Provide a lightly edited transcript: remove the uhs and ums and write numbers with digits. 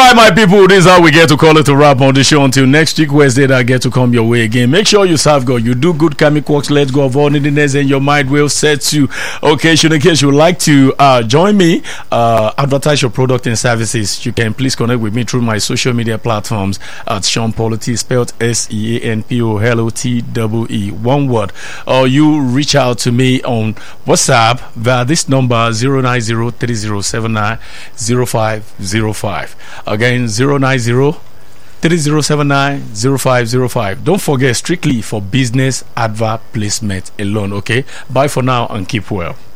right, my people, this is how we get to call it a wrap on the show. Until next week, Wednesday, that I get to come your way again. Make sure you serve God. You do good karmic works. Let's go. Avoid neediness, and your mind will set you. Okay, in case you would like to join me, advertise your product and services, you can please connect with me through my social media platforms at Sean Polity, spelled SeanPolotee, one word. Or you reach out to me on WhatsApp via this number 090-3079-0505. Again, 090-3079-0505. Don't forget, strictly for business advert placement alone. Okay, bye for now and keep well.